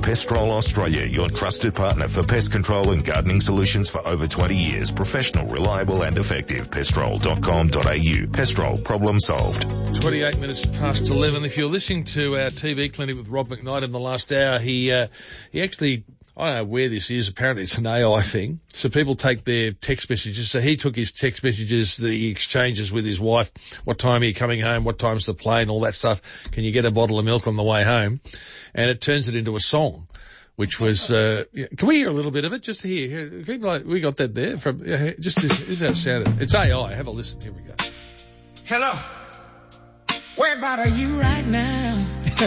Pestrol Australia, your trusted partner for pest control and gardening solutions for over 20 years. Professional, reliable and effective. Pestrol.com.au. Pestrol, problem solved. 28 minutes past 11. If you're listening to our TV clinic with Rob McKnight in the last hour, he actually, I don't know where this is. Apparently it's an AI thing. So people take their text messages. So he took his text messages that he exchanges with his wife. What time are you coming home? What time's the plane? All that stuff. Can you get a bottle of milk on the way home? And it turns it into a song, which was, can we hear a little bit of it? Just to hear. We got that there from, just this how it sounded. It's AI. Have a listen. Here we go. Hello. Where about are you right now?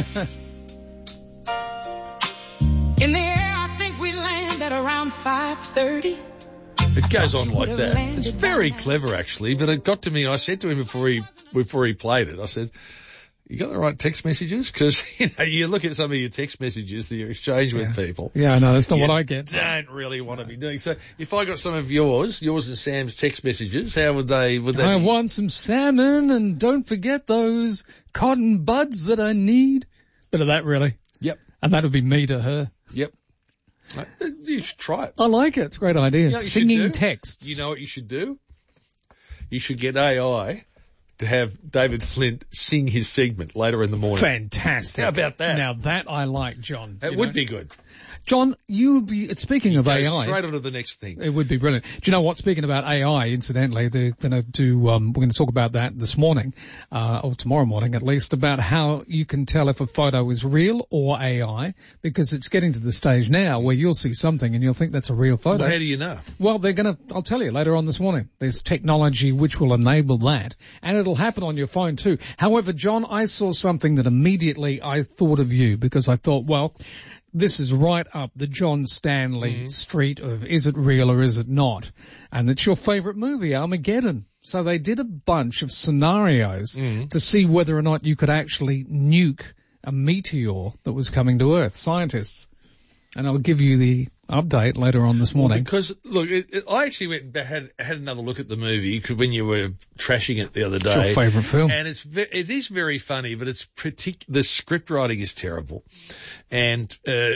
In the air, I think we land at around 5:30. It goes on like that. It's very clever, actually, but it got to me. I said to him before he played it, I said, you got the right text messages? Because, you look at some of your text messages that you exchange with people. Yeah, I know. That's not what I get. Don't really want to be doing. So if I got some of yours and Sam's text messages, how would they I want some salmon and don't forget those cotton buds that I need. Bit of that, really. Yep. And that would be me to her. Yep. You should try it. I like it. It's a great idea. You know Singing texts. You know what you should do? You should get AI to have David Flint sing his segment later in the morning. Fantastic. How about that? Now that I like, John. That would be good. John, you would be, speaking of AI. Straight on to the next thing. It would be brilliant. Do you know what? Speaking about AI, incidentally, they're going to do, we're going to talk about that this morning, or tomorrow morning at least, about how you can tell if a photo is real or AI, because it's getting to the stage now where you'll see something and you'll think that's a real photo. Well, how do you know? Well, I'll tell you later on this morning. There's technology which will enable that, and it'll happen on your phone too. However, John, I saw something that immediately I thought of you, because I thought, well, this is right up the John Stanley street of is it real or is it not? And it's your favourite movie, Armageddon. So they did a bunch of scenarios to see whether or not you could actually nuke a meteor that was coming to Earth. Scientists. And I'll give you the update later on this morning. Well, because, look, I actually went and had another look at the movie when you were trashing it the other day. It's your favourite film. And it is very funny, but the script writing is terrible. And,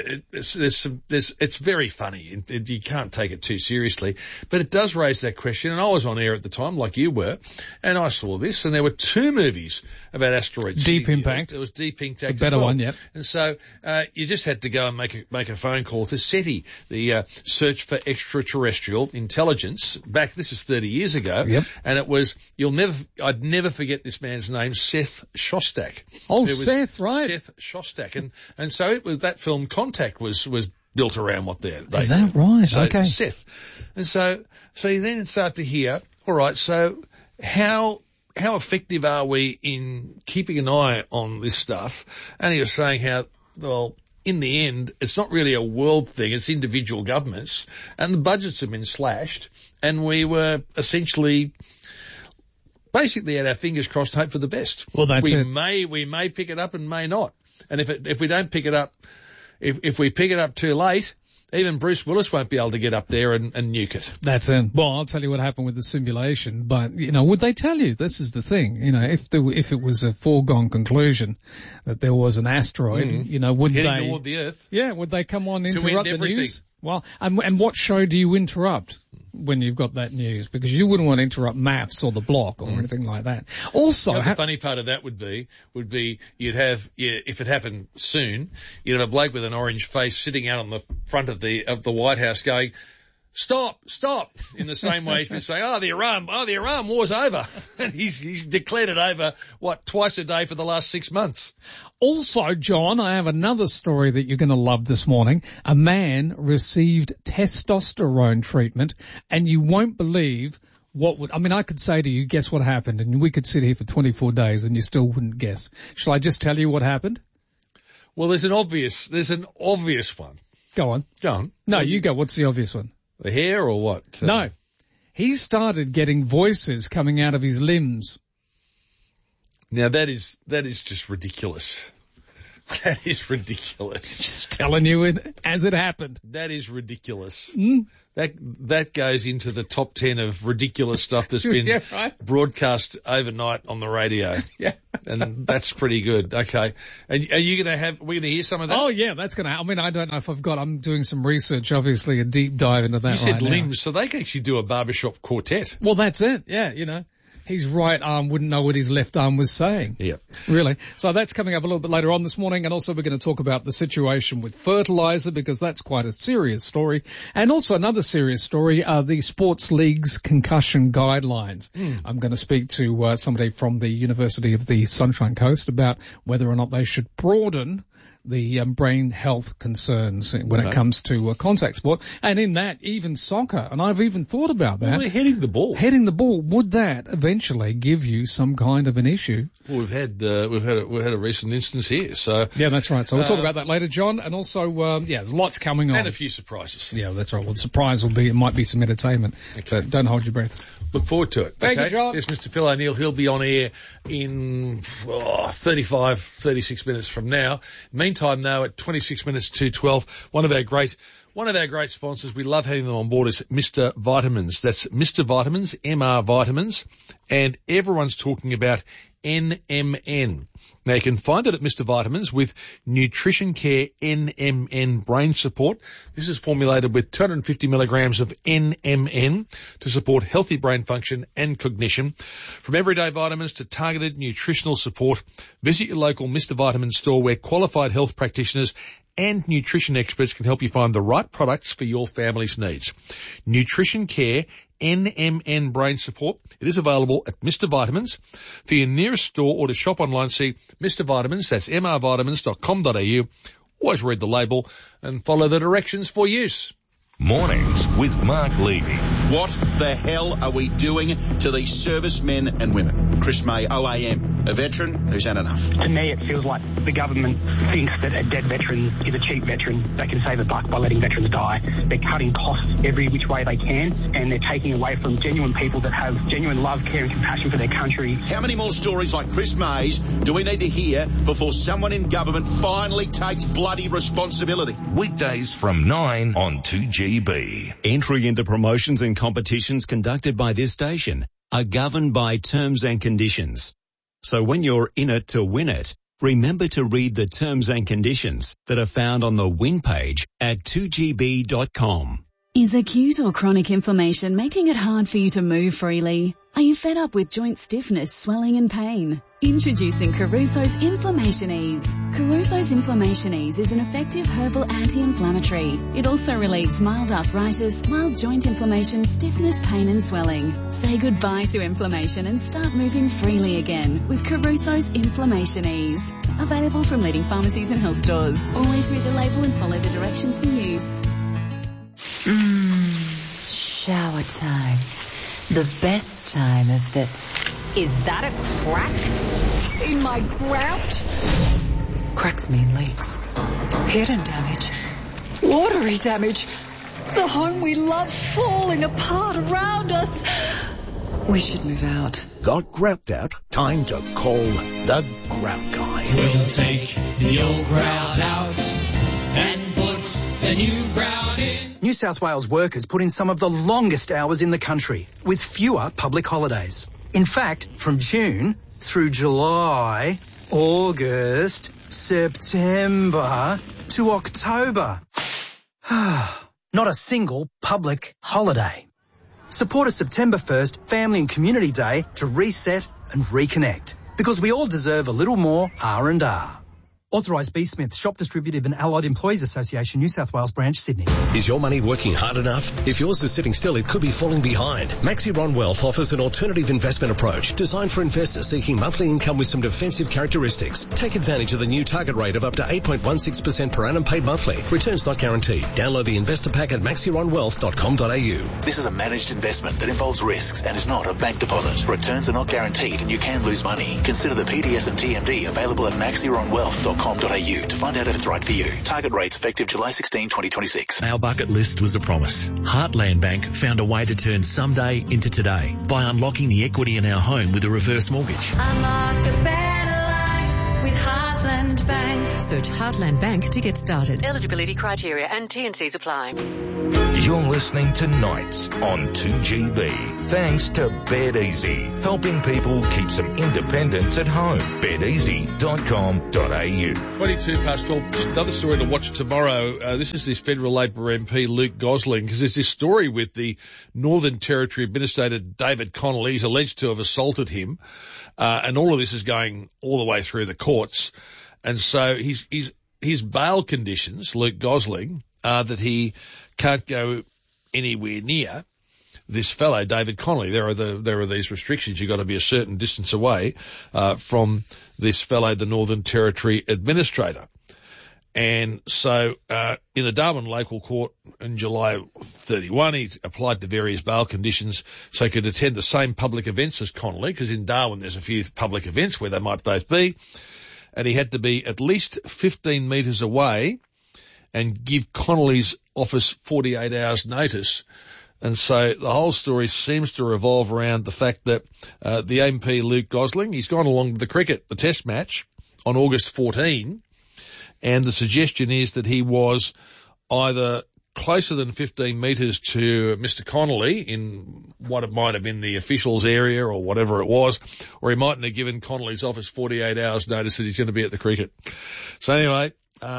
it's very funny. You can't take it too seriously. But it does raise that question. And I was on air at the time, like you were, and I saw this, and there were two movies about asteroids. Deep Impact. There was Deep Impact. The better one, yep. And so, you just had to go and make a phone call to SETI, the Search for Extraterrestrial Intelligence. This is 30 years ago. Yep. And it was, I'd never forget this man's name, Seth Shostak. Oh, Seth, right. Seth Shostak. And so that film Contact was built around what they Is that right? So okay. Seth. And so you then start to hear, all right, so how effective are we in keeping an eye on this stuff? And he was saying how, well, in the end, it's not really a world thing, it's individual governments, and the budgets have been slashed, and we were essentially basically had our fingers crossed, hope for the best. Well, that's it. We may pick it up and may not. And if we don't pick it up, if we pick it up too late, even Bruce Willis won't be able to get up there and nuke it. That's it. Well, I'll tell you what happened with the simulation, but, would they tell you? This is the thing. If it was a foregone conclusion that there was an asteroid, would they... Heading toward the Earth. Yeah, would they come on, interrupt the everything. news? Well, and what show do you interrupt when you've got that news? Because you wouldn't want to interrupt maths or the block or anything like that. Also, the funny part of that would be you'd have, if it happened soon, you'd have a bloke with an orange face sitting out on the front of the White House going, Stop, in the same way he's been saying, the Iran war's over. And he's declared it over, twice a day for the last 6 months. Also, John, I have another story that you're going to love this morning. A man received testosterone treatment, and you won't believe I could say to you, guess what happened, and we could sit here for 24 days and you still wouldn't guess. Shall I just tell you what happened? Well, there's an obvious one. Go on. No, you go. What's the obvious one? The hair or what? No. He started getting voices coming out of his limbs. Now that is just ridiculous. That is ridiculous. Just telling you it as it happened. That is ridiculous. Mm. That goes into the top 10 of ridiculous stuff that's been Yeah, right. broadcast overnight on the radio. Yeah. And that's pretty good. Okay. And are you going to we're going to hear some of that? Oh, yeah, that's going to happen. I mean, I don't know if I'm doing some research, obviously, a deep dive into that You said right now. limbs, so they can actually do a barbershop quartet. Well, that's it. Yeah, his right arm wouldn't know what his left arm was saying. Yeah. Really. So that's coming up a little bit later on this morning. And also we're going to talk about the situation with fertilizer, because that's quite a serious story. And also another serious story are the sports league's concussion guidelines. I'm going to speak to somebody from the University of the Sunshine Coast about whether or not they should broaden the brain health concerns when it comes to contact sport, and in that even soccer. And I've even thought about that. Well, we're heading the ball. Would that eventually give you some kind of an issue? Well, we've had a recent instance here. So yeah, that's right. So we'll talk about that later, John. And also, there's lots coming on. And a few surprises. Yeah, that's right. Well, the surprise it might be some entertainment. Okay. So don't hold your breath. Look forward to it. Thank you, John. Yes, Mr. Phil O'Neill. He'll be on air in 36 minutes from now. Meantime, though, at 26 minutes to 12, one of our great sponsors, we love having them on board, is Mr. Vitamins. That's Mr. Vitamins, MR Vitamins, and everyone's talking about NMN. Now, you can find it at Mr. Vitamins with Nutrition Care NMN Brain Support. This is formulated with 250 milligrams of NMN to support healthy brain function and cognition. From everyday vitamins to targeted nutritional support, visit your local Mr. Vitamins store where qualified health practitioners and nutrition experts can help you find the right products for your family's needs. Nutrition Care NMN Brain Support. It is available at Mr. Vitamins. For your nearest store or to shop online, see Mr. Vitamins, that's mrvitamins.com.au. Always read the label and follow the directions for use. Mornings with Mark Levy. What the hell are we doing to these servicemen and women? Chris May, OAM, a veteran who's had enough. To me, it feels like the government thinks that a dead veteran is a cheap veteran. They can save a buck by letting veterans die. They're cutting costs every which way they can, and they're taking away from genuine people that have genuine love, care and compassion for their country. How many more stories like Chris May's do we need to hear before someone in government finally takes bloody responsibility? Weekdays from 9 on 2GB. Entry into promotions and competitions conducted by this station are governed by terms and conditions. So when you're in it to win it, remember to read the terms and conditions that are found on the win page at 2gb.com. Is acute or chronic inflammation making it hard for you to move freely? Are you fed up with joint stiffness, swelling and pain? Introducing Caruso's Inflammation Ease. Caruso's Inflammation Ease is an effective herbal anti-inflammatory. It also relieves mild arthritis, mild joint inflammation, stiffness, pain and swelling. Say goodbye to inflammation and start moving freely again with Caruso's Inflammation Ease. Available from leading pharmacies and health stores. Always read the label and follow the directions for use. Shower time. The best time of the... Is that a crack in my grout? Cracks mean leaks. Hidden damage. Watery damage. The home we love falling apart around us. We should move out. Got grout out? Time to call the Grout Guy. We'll take the old grout out and put the new grout in. New South Wales workers put in some of the longest hours in the country, with fewer public holidays. In fact, from June through July, August, September to October. Not a single public holiday. Support a September 1st Family and Community Day to reset and reconnect. Because we all deserve a little more R&R. Authorised B. Smith, Shop Distributive and Allied Employees Association, New South Wales Branch, Sydney. Is your money working hard enough? If yours is sitting still, it could be falling behind. Maxiron Wealth offers an alternative investment approach designed for investors seeking monthly income with some defensive characteristics. Take advantage of the new target rate of up to 8.16% per annum paid monthly. Returns not guaranteed. Download the investor pack at maxironwealth.com.au. This is a managed investment that involves risks and is not a bank deposit. Returns are not guaranteed and you can lose money. Consider the PDS and TMD available at maxironwealth.com.au to find out if it's right for you. Target rates effective July 16, 2026. Our bucket list was a promise. Heartland Bank found a way to turn someday into today by unlocking the equity in our home with a reverse mortgage. Unlock a better life with Heartland. Heartland Bank. Search Heartland Bank to get started. Eligibility criteria and T&Cs apply. You're listening to Nights on 2GB. Thanks to BedEasy, helping people keep some independence at home. bedeasy.com.au. 22 past 12. Another story to watch tomorrow. This is this federal Labor MP, Luke Gosling, because there's this story with the Northern Territory Administrator, David Connolly. He's alleged to have assaulted him. And all of this is going all the way through the courts. And so his bail conditions, Luke Gosling, are that he can't go anywhere near this fellow, David Connolly. There are these restrictions. You've got to be a certain distance away from this fellow, the Northern Territory Administrator. And so in the Darwin Local Court in July 31, he applied to various bail conditions so he could attend the same public events as Connolly, because in Darwin there's a few public events where they might both be. And he had to be at least 15 metres away and give Connolly's office 48 hours notice. And so the whole story seems to revolve around the fact that the MP, Luke Gosling, he's gone along to the cricket, the test match, on August 14, and the suggestion is that he was either closer than 15 metres to Mr. Connolly in what it might have been the officials' area or whatever it was, or he mightn't have given Connolly's office 48 hours notice that he's going to be at the cricket. So anyway,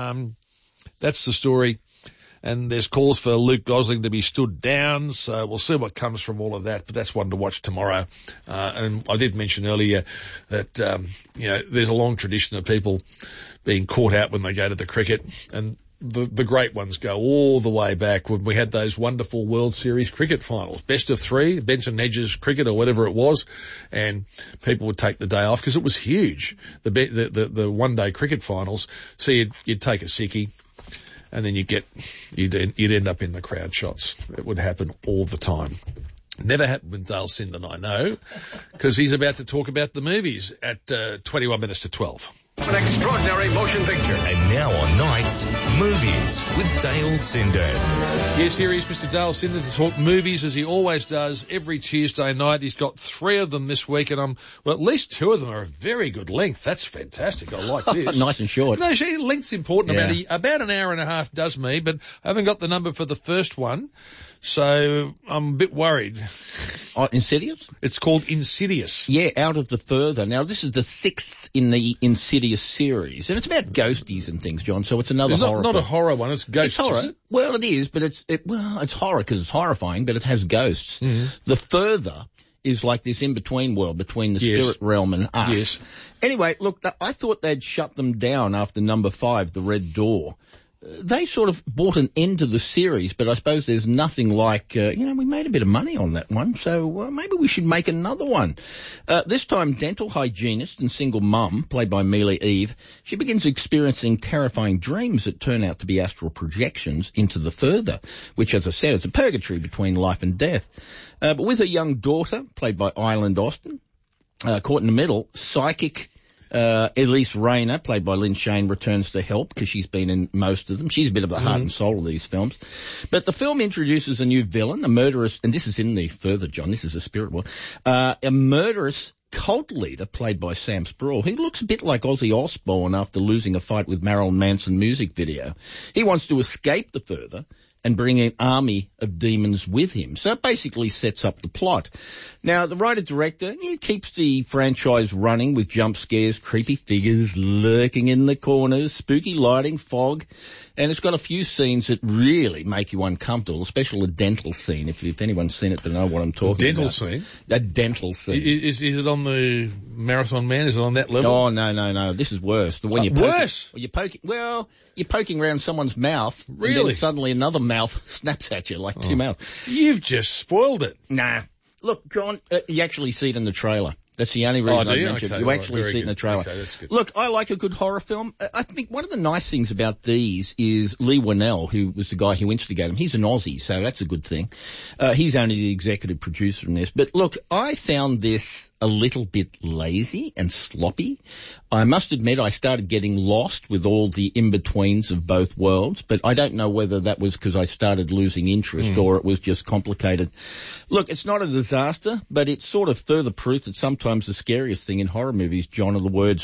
that's the story. And there's calls for Luke Gosling to be stood down, so we'll see what comes from all of that, but that's one to watch tomorrow. And I did mention earlier that, there's a long tradition of people being caught out when they go to the cricket, and the great ones go all the way back when we had those wonderful World Series cricket finals, best of three, Benson Hedges cricket or whatever it was, and people would take the day off because it was huge. The one-day cricket finals, so you'd take a sickie, and then you'd end up in the crowd shots. It would happen all the time. Never happened with Dale Sinden, I know, because he's about to talk about the movies at 21 minutes to 12. An extraordinary motion picture. And now on Nights, Movies with Dale Sinden. Yes, here is Mr. Dale Sinden to talk movies as he always does every Tuesday night. He's got 3 of them this week, and at least 2 of them are a very good length. That's fantastic. I like this. Nice and short. No, length's important. Yeah. About an hour and a half does me, but I haven't got the number for the first one, so I'm a bit worried. Oh, Insidious? It's called Insidious. Yeah, Out of the Further. Now, this is the 6th in the Insidious series, and it's about ghosties and things, John, so it's another horror. It's not a horror one, it's ghosts. It's horror. Is it? Well, it is, but it's horror because it's horrifying, but it has ghosts. Mm-hmm. The Further is like this in-between world between the spirit realm and us. Yes. Anyway, look, I thought they'd shut them down after number 5, The Red Door. They sort of brought an end to the series, but I suppose there's nothing like, we made a bit of money on that one, so maybe we should make another one. This time, dental hygienist and single mum, played by Mila Eve, she begins experiencing terrifying dreams that turn out to be astral projections into the further, which, as I said, is a purgatory between life and death. But with her young daughter, played by Island Austin, caught in the middle, psychic Elise Rayner, played by Lynn Shane, returns to help because she's been in most of them. She's a bit of the heart and soul of these films. But the film introduces a new villain, a murderous, and this is in the Further, John, this is a spirit one, a murderous cult leader played by Sam Spruill. He looks a bit like Ozzy Osbourne after losing a fight with Marilyn Manson music video. He wants to escape the Further and bring an army of demons with him. So it basically sets up the plot. Now, the writer-director, he keeps the franchise running with jump scares, creepy figures lurking in the corners, spooky lighting, fog, and it's got a few scenes that really make you uncomfortable, especially a dental scene, if anyone's seen it, they know what I'm talking about. Dental scene? A dental scene. Is it on the Marathon Man? Is it on that level? Oh, no. This is worse. When worse? You're poking around someone's mouth. Really? And then suddenly another mouth snaps at you like two mouths. You've just spoiled it. Nah. Look, John, you actually see it in the trailer. That's the only reason I mentioned it. You actually see it in the trailer. Okay, that's good. Look, I like a good horror film. I think one of the nice things about these is Lee Winnell, who was the guy who instigated them. He's an Aussie, so that's a good thing. He's only the executive producer in this. But look, I found this a little bit lazy and sloppy. I must admit I started getting lost with all the in-betweens of both worlds, but I don't know whether that was because I started losing interest or it was just complicated. Look, it's not a disaster, but it's sort of further proof that sometimes the scariest thing in horror movies, John, are the words,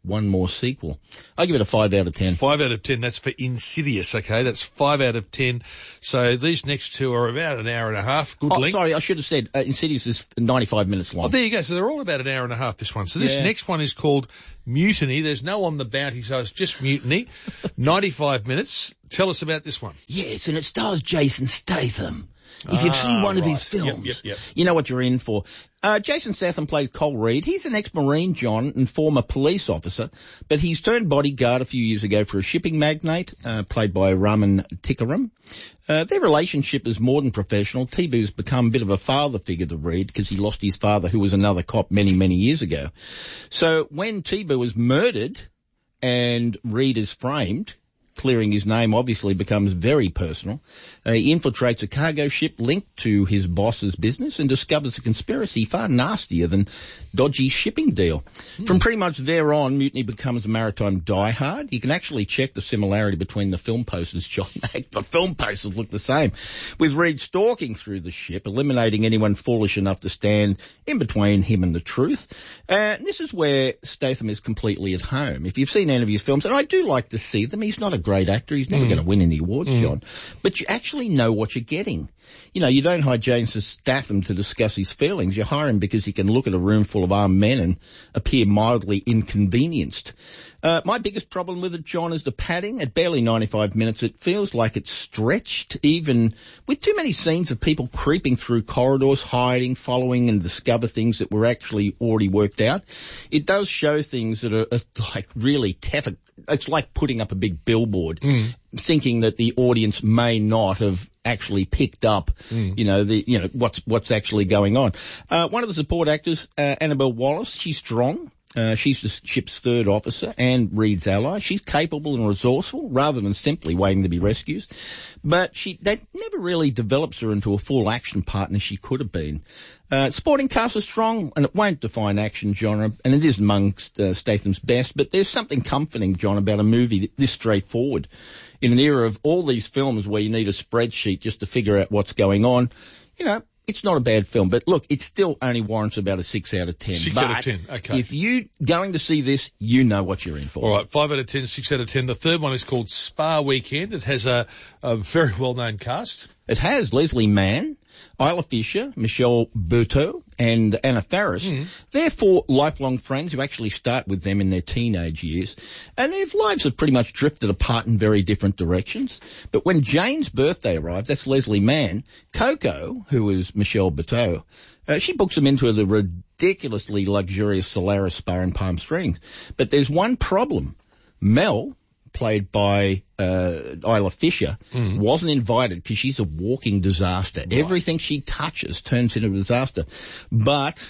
one more sequel. I give it a 5 out of 10. 5 out of 10. That's for Insidious, okay? That's 5 out of 10. So these next two are about an hour and a half. Good length. Sorry, I should have said Insidious is 95 minutes long. Oh, there you go. So they're all about an hour and a half, this one. So this next one is called Mutiny. There's no on the bounty, so it's just Mutiny. 95 minutes. Tell us about this one. Yes, and it stars Jason Statham. If you've seen one of his films, you know what you're in for. Jason Statham plays Cole Reed. He's an ex-Marine, John, and former police officer, but he's turned bodyguard a few years ago for a shipping magnate, played by Raman Tikaram. Their relationship is more than professional. Tibu's become a bit of a father figure to Reed because he lost his father, who was another cop many, many years ago. So when Tibu is murdered and Reed is framed, clearing his name obviously becomes very personal. He infiltrates a cargo ship linked to his boss's business and discovers a conspiracy far nastier than dodgy shipping deal. From pretty much there on, Mutiny becomes a maritime diehard. You can actually check the similarity between the film posters, John. The film posters look the same, with Reed stalking through the ship, eliminating anyone foolish enough to stand in between him and the truth. This is where Statham is completely at home. If you've seen any of his films, and I do like to see them, he's not a great actor. He's never going to win any awards, John. But you actually know what you're getting. You know, you don't hire Jason Statham to discuss his feelings. You hire him because he can look at a room full of armed men and appear mildly inconvenienced. My biggest problem with it, John, is the padding. At barely 95 minutes, it feels like it's stretched, even with too many scenes of people creeping through corridors, hiding, following, and discover things that were actually already worked out. It does show things that are like really tepid. It's like putting up a big billboard, thinking that the audience may not have actually picked up, what's actually going on. One of the support actors, Annabelle Wallace, she's strong. She's the ship's third officer and Reed's ally. She's capable and resourceful rather than simply waiting to be rescued. But that never really develops her into a full action partner she could have been. Supporting cast is strong, and it won't define action genre, and it is amongst Statham's best, but there's something comforting, John, about a movie this straightforward. In an era of all these films where you need a spreadsheet just to figure out what's going on, it's not a bad film, but look, it still only warrants about a 6 out of 10. 6 out of 10, okay. If you're going to see this, you know what you're in for. All right, 5 out of 10, 6 out of 10. The third one is called Spa Weekend. It has a very well-known cast. It has Leslie Mann, Isla Fisher, Michelle Buteau, and Anna Faris. They're four lifelong friends who actually start with them in their teenage years, and their lives have pretty much drifted apart in very different directions. But when Jane's birthday arrived, that's Leslie Mann, Coco, who is Michelle Buteau, she books them into the ridiculously luxurious Solaris Spa in Palm Springs. But there's one problem. Mel, played by Isla Fisher, wasn't invited because she's a walking disaster. Right. Everything she touches turns into a disaster. But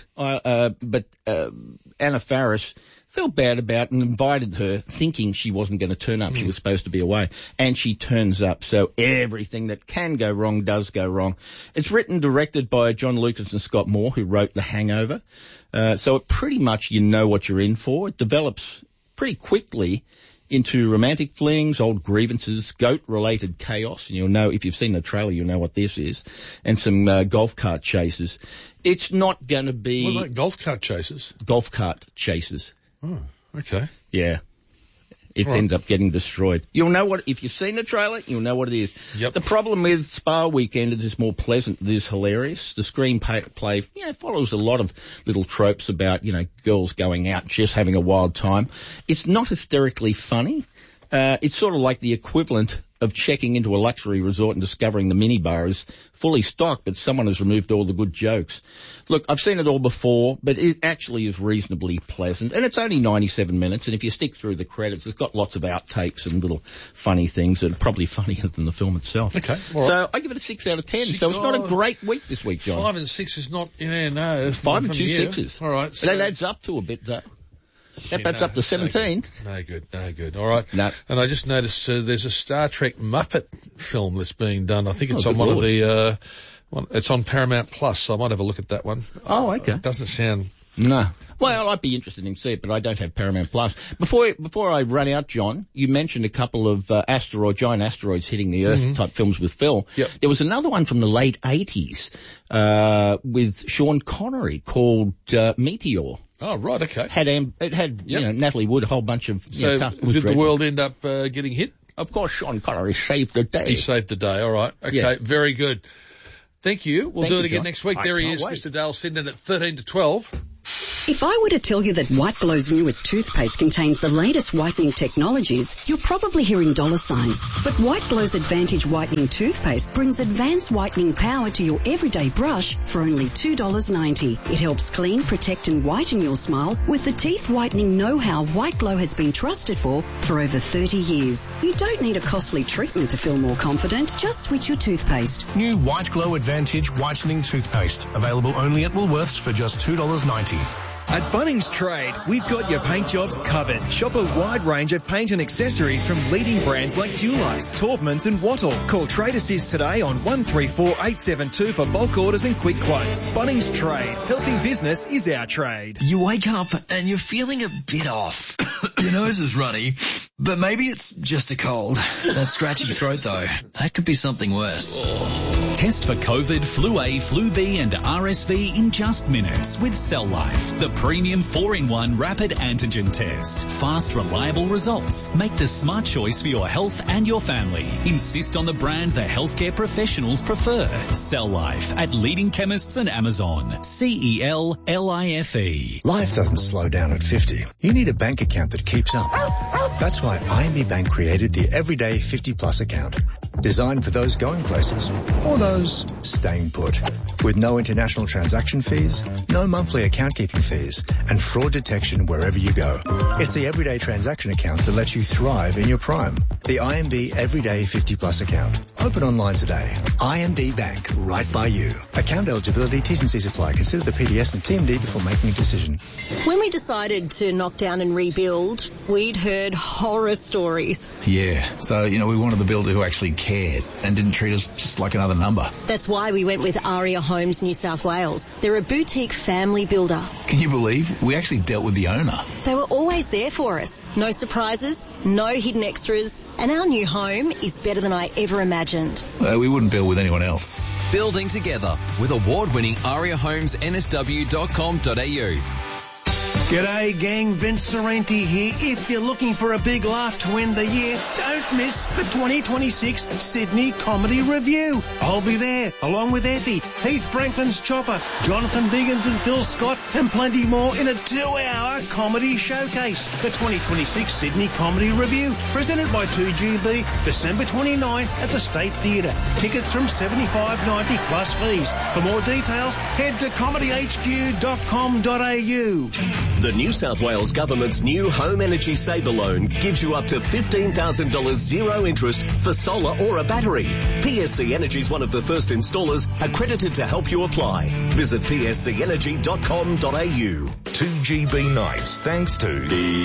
Anna Faris felt bad about it and invited her thinking she wasn't going to turn up. She was supposed to be away. And she turns up. So everything that can go wrong does go wrong. It's written, directed by John Lucas and Scott Moore, who wrote The Hangover. So it pretty much you know what you're in for. It develops pretty quickly into romantic flings, old grievances, goat-related chaos, and you'll know, if you've seen the trailer, you'll know what this is, and some golf cart chases. It's not going to be... What about golf cart chases? Golf cart chases. Oh, okay. Yeah. It ends up getting destroyed. You'll know what, if you've seen the trailer, you'll know what it is. Yep. The problem with Spa Weekend is it's more pleasant, it is hilarious. The screenplay, follows a lot of little tropes about, girls going out just having a wild time. It's not hysterically funny. It's sort of like the equivalent of checking into a luxury resort and discovering the minibar is fully stocked, but someone has removed all the good jokes. Look, I've seen it all before, but it actually is reasonably pleasant, and it's only 97 minutes, and if you stick through the credits, it's got lots of outtakes and little funny things that are probably funnier than the film itself. Okay, all right. So I give it a 6 out of 10, so it's not a great week this week, John. 5 and 6 is not, no. 5 and 2 6s. All right. So that adds up to a bit, though. That's up to 17. No good. All right. No. And I just noticed there's a Star Trek Muppet film that's being done. I think it's on one of the, it's on Paramount Plus, so I might have a look at that one. Oh, okay. It doesn't sound... No. Well, I'd be interested in seeing it, but I don't have Paramount Plus. Before I run out, John, you mentioned a couple of giant asteroids hitting the Earth type films with Phil. Yep. There was another one from the late 80s with Sean Connery called Meteor. Oh, right, okay. It had you know, Natalie Wood, a whole bunch of... So did the world end up getting hit? Of course, Sean Connery saved the day. He saved the day, all right. Okay, Yeah. Very good. Thank you. We'll do it again John. next week. I There he can't is, wait. Mr. Dale Sidnan at 13 to 12. If I were to tell you that White Glow's newest toothpaste contains the latest whitening technologies, you're probably hearing dollar signs. But White Glow's Advantage Whitening Toothpaste brings advanced whitening power to your everyday brush for only $2.90. It helps clean, protect and whiten your smile with the teeth whitening know-how White Glow has been trusted for over 30 years. You don't need a costly treatment to feel more confident. Just switch your toothpaste. New White Glow Advantage Whitening Toothpaste. Available only at Woolworths for just $2.90. At Bunnings Trade, we've got your paint jobs covered. Shop a wide range of paint and accessories from leading brands like Dulux, Taubmans and Wattle. Call Trade Assist today on 134872 for bulk orders and quick quotes. Bunnings Trade. Helping business is our trade. You wake up and you're feeling a bit off. Your nose is runny, but maybe it's just a cold. That scratchy throat though, that could be something worse. Test for COVID, Flu A, Flu B and RSV in just minutes with Cell Life, the premium 4-in-1 rapid antigen test. Fast, reliable results. Make the smart choice for your health and your family. Insist on the brand the healthcare professionals prefer. Cell Life at leading chemists and Amazon. CELLIFE. Life doesn't slow down at 50. You need a bank account that keeps up. That's why IMB Bank created the Everyday 50 Plus account. Designed for those going places or those staying put. With no international transaction fees, no monthly account keeping fees, and fraud detection wherever you go. It's the everyday transaction account that lets you thrive in your prime. The IMB Everyday 50 Plus account. Open online today. IMB Bank, right by you. Account eligibility, T's and C's apply. Consider the PDS and TMD before making a decision. When we decided to knock down and rebuild, we'd heard horror stories. Yeah, so, we wanted the builder who actually cared and didn't treat us just like another number. That's why we went with Aria Homes New South Wales. They're a boutique family builder. Can you believe? We actually dealt with the owner. They were always there for us. No surprises, no hidden extras, and our new home is better than I ever imagined. We wouldn't build with anyone else. Building together with award-winning ariahomesnsw.com.au. G'day gang, Vince Sorrenti here. If you're looking for a big laugh to end the year, don't miss the 2026 Sydney Comedy Review. I'll be there, along with Effie, Heath Franklin's Chopper, Jonathan Biggins and Phil Scott, and plenty more in a 2-hour comedy showcase. The 2026 Sydney Comedy Review, presented by 2GB, December 29 at the State Theatre. Tickets from $75.90 plus fees. For more details, head to comedyhq.com.au. The New South Wales Government's new Home Energy Saver Loan gives you up to $15,000 zero interest for solar or a battery. PSC Energy is one of the first installers accredited to help you apply. Visit pscenergy.com.au. 2GB nights thanks to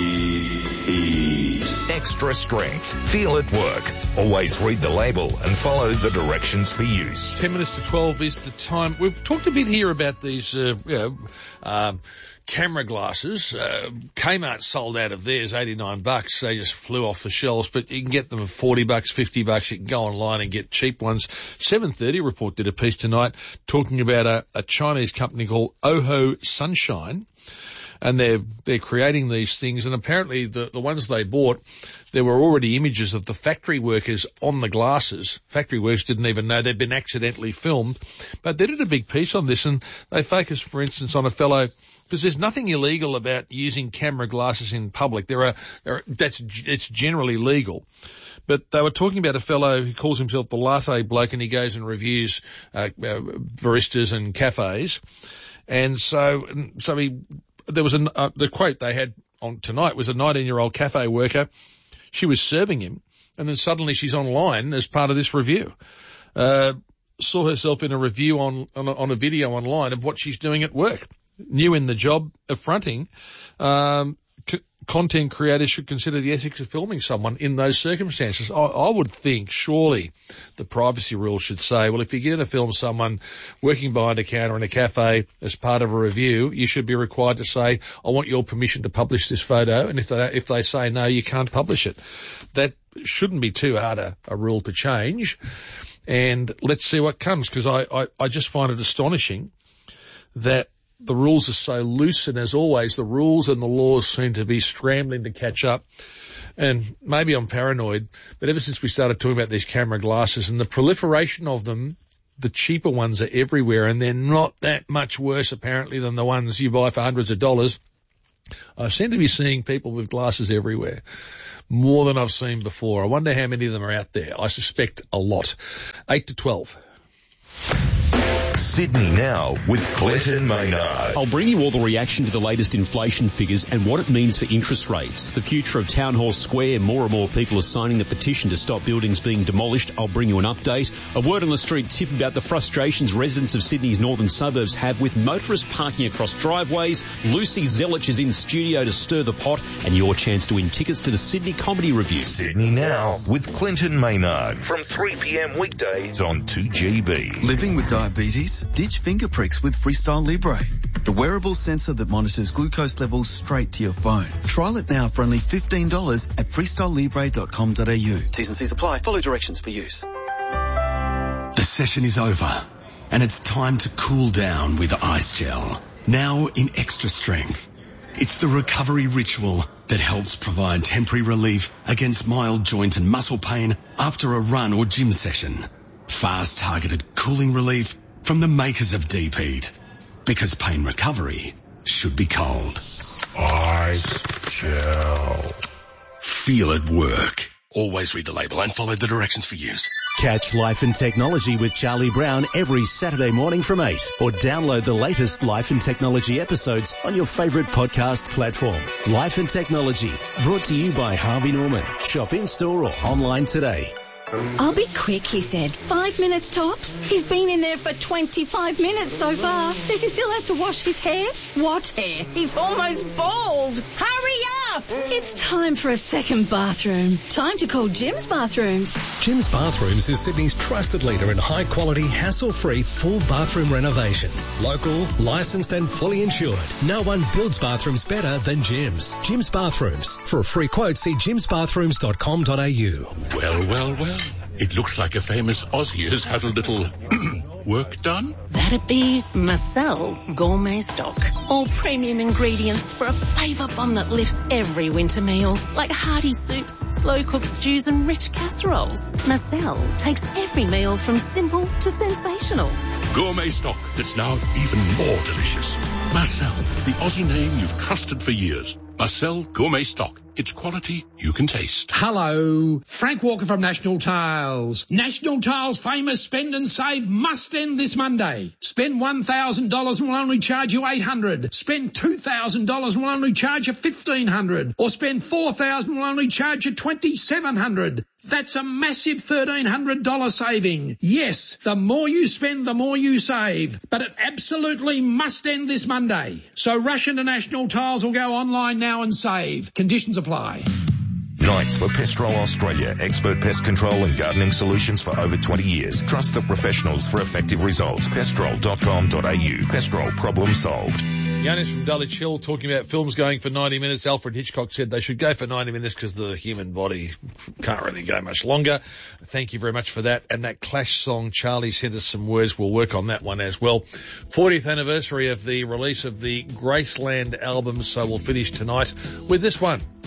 Extra Strength. Feel it work. Always read the label and follow the directions for use. 10 minutes to 12 is the time. We've talked a bit here about these, camera glasses. Kmart sold out of theirs, $89. They just flew off the shelves, but you can get them for $40, $50. You can go online and get cheap ones. 7:30 Report did a piece tonight talking about a Chinese company called Oho Sunshine. And they're creating these things, and apparently the ones they bought, there were already images of the factory workers on the glasses. Factory workers didn't even know they'd been accidentally filmed, but they did a big piece on this, and they focused, for instance, on a fellow, because there's nothing illegal about using camera glasses in public. It's generally legal. But they were talking about a fellow who calls himself the latte bloke, and he goes and reviews baristas and cafes, and so there was the quote they had on tonight was a 19-year-old cafe worker. She was serving him, and then suddenly she's online as part of this review. Saw herself in a review on a video online of what she's doing at work. New in the job of fronting, content creators should consider the ethics of filming someone in those circumstances. I would think surely the privacy rule should say, well, if you're going to film someone working behind a counter in a cafe as part of a review, you should be required to say, I want your permission to publish this photo. And if they say no, you can't publish it. That shouldn't be too hard a rule to change. And let's see what comes, because I just find it astonishing that the rules are so loose, and as always, the rules and the laws seem to be scrambling to catch up. And maybe I'm paranoid, but ever since we started talking about these camera glasses and the proliferation of them, the cheaper ones are everywhere, and they're not that much worse apparently than the ones you buy for hundreds of dollars. I seem to be seeing people with glasses everywhere, more than I've seen before. I wonder how many of them are out there. I suspect a lot. 8 to 12. Sydney Now with Clinton Maynard. I'll bring you all the reaction to the latest inflation figures and what it means for interest rates. The future of Town Hall Square. More and more people are signing the petition to stop buildings being demolished. I'll bring you an update. A word on the street tip about the frustrations residents of Sydney's northern suburbs have with motorists parking across driveways. Lucy Zelich is in studio to stir the pot, and your chance to win tickets to the Sydney Comedy Review. Sydney Now with Clinton Maynard from 3 p.m. weekdays on 2GB. Living with diabetes? Ditch finger pricks with Freestyle Libre, the wearable sensor that monitors glucose levels straight to your phone. Trial it now for only $15 at freestylelibre.com.au. T's and C's apply. Follow directions for use. The session is over, and it's time to cool down with Ice Gel. Now in extra strength. It's the recovery ritual that helps provide temporary relief against mild joint and muscle pain after a run or gym session. Fast targeted cooling relief from the makers of Deep Heat. Because pain recovery should be cold. Ice Gel. Feel it work. Always read the label and follow the directions for use. Catch Life and Technology with Charlie Brown every Saturday morning from 8, or download the latest Life and Technology episodes on your favourite podcast platform. Life and Technology, brought to you by Harvey Norman. Shop in-store or online today. I'll be quick, he said. 5 minutes tops. He's been in there for 25 minutes so far. Says he still has to wash his hair. What hair? He's almost bald. Hurry up! It's time for a second bathroom. Time to call Jim's Bathrooms. Jim's Bathrooms is Sydney's trusted leader in high-quality, hassle-free, full bathroom renovations. Local, licensed and fully insured. No one builds bathrooms better than Jim's. Jim's Bathrooms. For a free quote, see jimsbathrooms.com.au. Well, well, well. It looks like a famous Aussie has had a little work done. That'd be Marcel Gourmet Stock. All premium ingredients for a flavour bomb that lifts every winter meal. Like hearty soups, slow-cooked stews and rich casseroles. Marcel takes every meal from simple to sensational. Gourmet Stock that's now even more delicious. Marcel, the Aussie name you've trusted for years. Marcel Gourmet Stock. It's quality you can taste. Hello, Frank Walker from National Tiles. National Tiles' famous spend and save must end this Monday. Spend $1,000 and we'll only charge you $800. Spend $2,000 and we'll only charge you $1,500. Or spend $4,000 and we'll only charge you $2,700. That's a massive $1,300 saving. Yes, the more you spend, the more you save. But it absolutely must end this Monday. So rush into National Tiles or go online now and save. Conditions apply. Knights for Pestrol Australia, expert pest control and gardening solutions for over 20 years. Trusted professionals for effective results. Pestrol.com.au. Pestrol, problem solved. Yanis from Dulwich Hill talking about films going for 90 minutes. Alfred Hitchcock said they should go for 90 minutes because the human body can't really go much longer. Thank you very much for that. And that Clash song, Charlie sent us some words. We'll work on that one as well. 40th anniversary of the release of the Graceland album, so we'll finish tonight with this one.